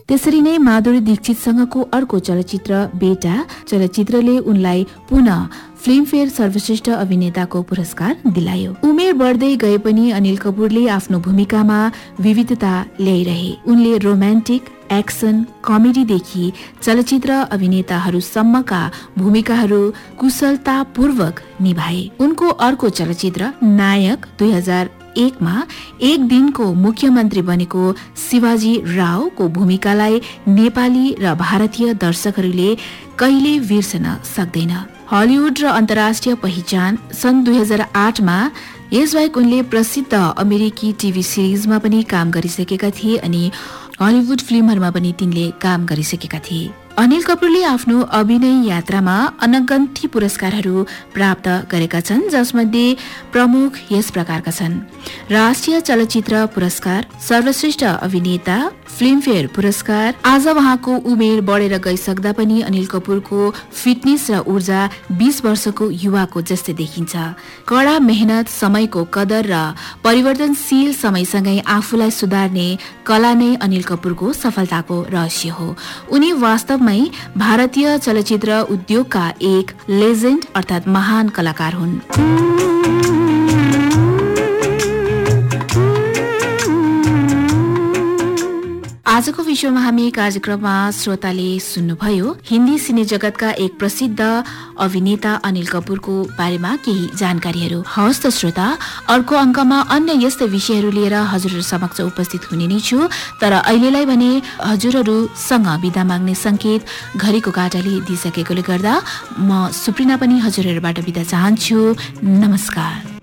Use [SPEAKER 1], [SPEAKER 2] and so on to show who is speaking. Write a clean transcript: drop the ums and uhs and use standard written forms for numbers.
[SPEAKER 1] त्यसरी नै माधुरी दीक्षितसँगको अर्को चलचित्र बेटा चलचित्रले उनलाई पुनः फिल्मफेयर सर्वश्रेष्ठ अभिनेताको पुरस्कार दिलायो। उमेर बढ्दै गए पनि अनिल कपूरले आफ्नो भूमिकामा विविधता ल्याइरहे। उनले रोमान्टिक, एक्सन, कमेडीदेखि चलचित्र अभिनेताहरूसम्मका भूमिकाहरू कुशलतापूर्वक निभाए। उनको अर्को चलचित्र नायक 2001 मा एक दिनको मुख्यमन्त्री बनेको शिवाजी रावको भूमिकालाई नेपाली र भारतीय दर्शकहरूले कहिले बिर्सन सक्दैन। हलिउड र अन्तर्राष्ट्रिय पहिचान सन् 2008 मा यसबाहेक उनले प्रसिद्ध अमेरिकी टिभी सिरिजमा पनि काम गरिसकेका थिए अनि हलिउड फिल्महरूमा पनि तिनले काम गरिसकेका थिए। अनिल कपूरले आफ्नो अभिनय यात्रामा अनगन्ती पुरस्कारहरू प्राप्त गरेका छन्, जसमध्ये प्रमुख यस प्रकारका छन्: राष्ट्रिय चलचित्र पुरस्कार, सर्वश्रेष्ठ अभिनेता, फिल्मफेयर पुरस्कार। आज उहाँको उमेर बढेर गइसक्दा पनि अनिल कपूरको फिटनेस र ऊर्जा 20 वर्षको युवाको जस्तै देखिन्छ। कड़ा मेहनत, समयको कदर र परिवर्तनशील समयसँगै आफूलाई सुधार्ने कला नै अनिल कपूरको सफलताको रहस्य हो। उनी वास्तवमै भारतीय चलचित्र उद्योगका एक लेजेन्ड अर्थात् महान कलाकार हुन्। आजको विश्वमा हामी कार्यक्रममा श्रोताले सुन्नुभयो हिन्दी सिने जगतका एक प्रसिद्ध अभिनेता अनिल कपूरको बारेमा केही जानकारीहरू। हवस् त श्रोता, अर्को अङ्कमा अन्य यस्तै विषयहरू लिएर हजुरहरू समक्ष उपस्थित हुने नै छु। तर अहिलेलाई भने हजुरहरूसँग बिदा माग्ने संकेत घडीको काँटाले दिइसकेकोले गर्दा म सुप्रिना पनि हजुरहरूबाट बिदा चाहन्छु। नमस्कार।